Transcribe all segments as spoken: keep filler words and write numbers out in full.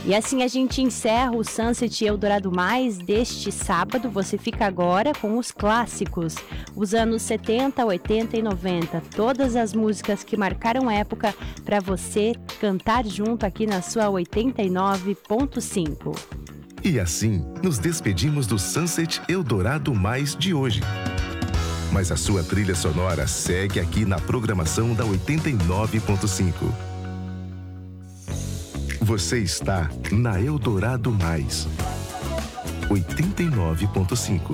E assim a gente encerra o Sunset Eldorado Mais deste sábado. Você fica agora com os clássicos, os anos setenta, oitenta e noventa. Todas as músicas que marcaram época para você cantar junto aqui na sua oitenta e nove ponto cinco. E assim, nos despedimos do Sunset Eldorado Mais de hoje. Mas a sua trilha sonora segue aqui na programação da oitenta e nove ponto cinco. Você está na Eldorado Mais, oitenta e nove ponto cinco.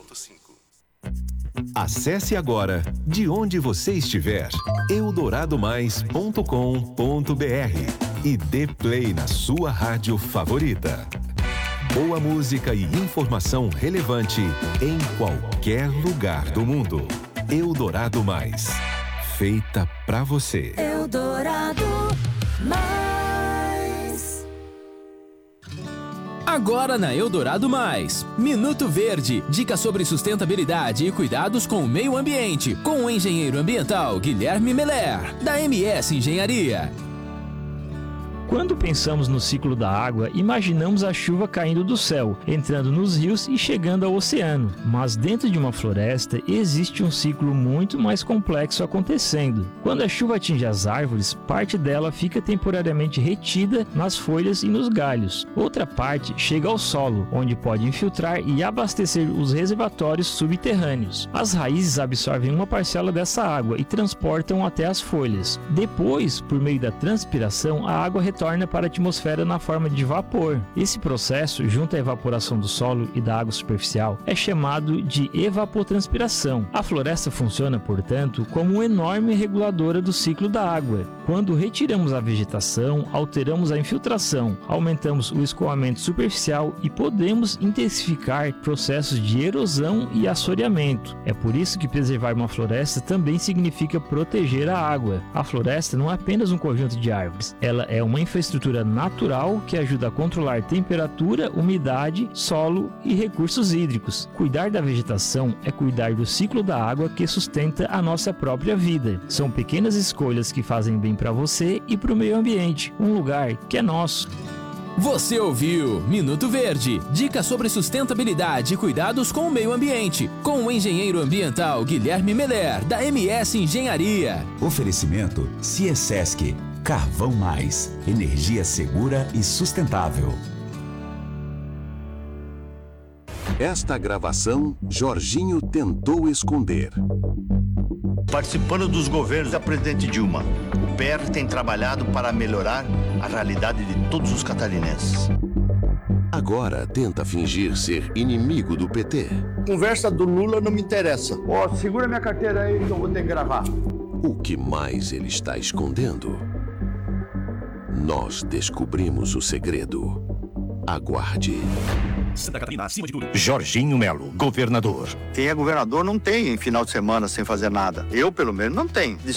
Acesse agora, de onde você estiver, eldorado mais ponto com ponto br e dê play na sua rádio favorita. Boa música e informação relevante em qualquer lugar do mundo. Eldorado Mais, feita pra você. Eldorado Mais. Agora na Eldorado Mais, Minuto Verde, dicas sobre sustentabilidade e cuidados com o meio ambiente, com o engenheiro ambiental Guilherme Meller, da M S Engenharia. Quando pensamos no ciclo da água, imaginamos a chuva caindo do céu, entrando nos rios e chegando ao oceano. Mas dentro de uma floresta existe um ciclo muito mais complexo acontecendo. Quando a chuva atinge as árvores, parte dela fica temporariamente retida nas folhas e nos galhos. Outra parte chega ao solo, onde pode infiltrar e abastecer os reservatórios subterrâneos. As raízes absorvem uma parcela dessa água e transportam até as folhas. Depois, por meio da transpiração, a água retorna para a atmosfera na forma de vapor. Esse processo, junto à evaporação do solo e da água superficial, é chamado de evapotranspiração. A floresta funciona, portanto, como uma enorme reguladora do ciclo da água. Quando retiramos a vegetação, alteramos a infiltração, aumentamos o escoamento superficial e podemos intensificar processos de erosão e assoreamento. É por isso que preservar uma floresta também significa proteger a água. A floresta não é apenas um conjunto de árvores, ela é uma infraestrutura natural que ajuda a controlar temperatura, umidade, solo e recursos hídricos. Cuidar da vegetação é cuidar do ciclo da água que sustenta a nossa própria vida. São pequenas escolhas que fazem bem para você e para o meio ambiente, um lugar que é nosso. Você ouviu Minuto Verde, dicas sobre sustentabilidade e cuidados com o meio ambiente, com o engenheiro ambiental Guilherme Meller, da M S Engenharia. Oferecimento Ciesesc. Carvão Mais, energia segura e sustentável. Esta gravação, Jorginho tentou esconder. Participando dos governos da presidente Dilma, o P R tem trabalhado para melhorar a realidade de todos os catarinenses. Agora tenta fingir ser inimigo do P T. Conversa do Lula não me interessa. Ó, oh, segura minha carteira aí que eu vou ter que gravar. O que mais ele está escondendo? Nós descobrimos o segredo. Aguarde. Santa Catarina, acima de tudo. Jorginho Melo, governador. Quem é governador não tem em final de semana sem fazer nada. Eu, pelo menos, não tenho.